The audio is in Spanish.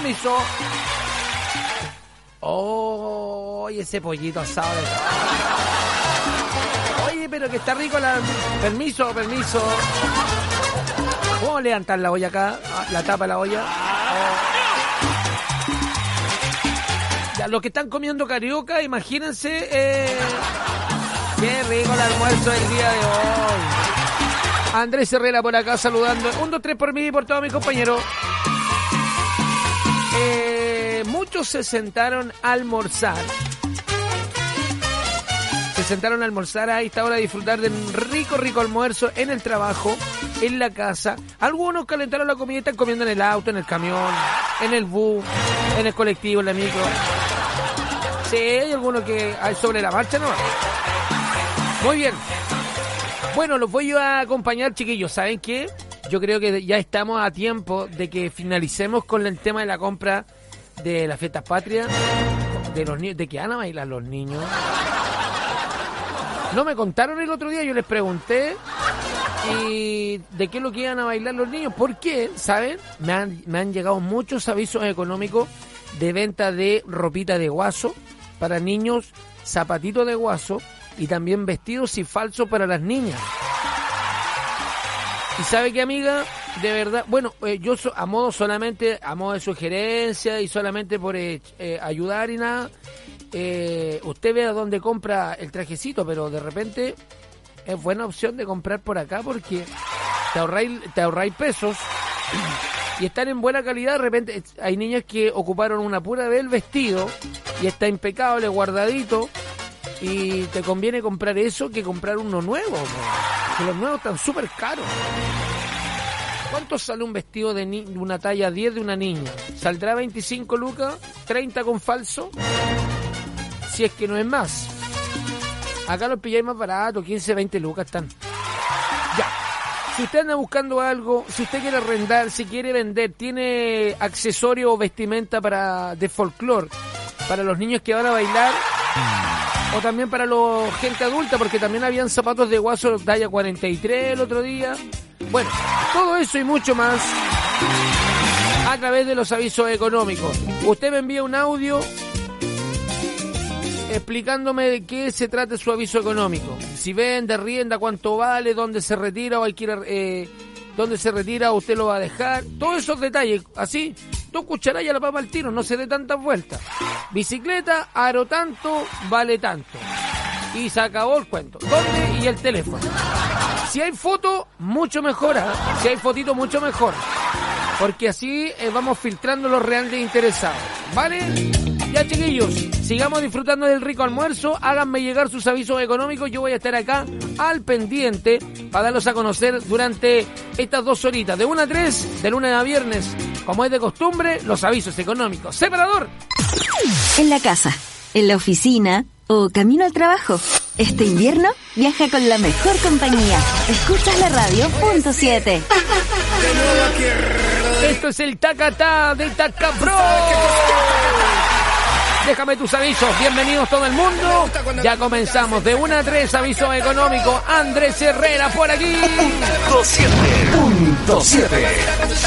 permiso. Oh, ese pollito asado. Oye, pero que está rico la... Permiso. ¿Cómo levantar la olla acá? La tapa de la olla. Ya, los que están comiendo carioca, imagínense... Qué rico el almuerzo del día de hoy. Andrés Herrera por acá saludando. 1, 2, 3 por mí y por todos mis compañeros. Muchos se sentaron a almorzar. A esta hora a disfrutar de un rico almuerzo en el trabajo, en la casa. Algunos calentaron la comida y están comiendo en el auto, en el camión, en el bus, en el colectivo, en la micro. Sí, hay algunos que hay sobre la marcha, ¿no? Muy bien. Bueno, los voy a acompañar, chiquillos. ¿Saben qué? Yo creo que ya estamos a tiempo de que finalicemos con el tema de la compra de las fiestas patrias, de los niños, de que van a bailar los niños. No me contaron el otro día, yo les pregunté y de qué es lo que iban a bailar los niños. ¿Por qué? ¿Saben? Me han llegado muchos avisos económicos de venta de ropita de guaso para niños, zapatitos de guaso y también vestidos y falsos para las niñas. ¿Y sabe qué, amiga? De verdad, bueno, yo a modo de sugerencia y solamente por ayudar y nada, usted ve a dónde compra el trajecito, pero de repente es buena opción de comprar por acá porque te ahorráis pesos y están en buena calidad. De repente hay niñas que ocuparon una pura vez el vestido y está impecable, guardadito, y te conviene comprar eso que comprar uno nuevo, que los nuevos están súper caros. ¿Cuánto sale un vestido de una talla 10 de una niña? ¿Saldrá 25 lucas? ¿30 con falso? Si es que no es más. Acá los pilláis más barato, 15, 20 lucas están. Ya. Si usted anda buscando algo, si usted quiere arrendar, si quiere vender, tiene accesorio o vestimenta de folclore para los niños que van a bailar, o también para la gente adulta, porque también habían zapatos de guaso talla 43 el otro día. Bueno, todo eso y mucho más a través de los avisos económicos. Usted me envía un audio explicándome de qué se trata su aviso económico. Si vende, rienda, cuánto vale, dónde se retira o hay que ir, dónde se retira o usted lo va a dejar. Todos esos detalles, así, 2 cucharadas a la papa al tiro, no se dé tantas vueltas. Bicicleta, aro tanto, vale tanto. Y se acabó el cuento. ¿Dónde? Y el teléfono. Si hay foto, mucho mejor. Si hay fotito, mucho mejor. Porque así vamos filtrando los realmente interesados. ¿Vale? Ya, chiquillos, sigamos disfrutando del rico almuerzo. Háganme llegar sus avisos económicos. Yo voy a estar acá al pendiente para darlos a conocer durante estas 2 horitas. De 1 a 3, de lunes a viernes. Como es de costumbre, los avisos económicos. ¡Separador! En la casa, en la oficina o camino al trabajo. Este invierno viaja con la mejor compañía. Escuchas la radio .7. Esto es el Tacatá del Tacapro. Déjame tus avisos. Bienvenidos todo el mundo. Ya comenzamos. De 1 a 3, aviso económico. Andrés Herrera por aquí. .7.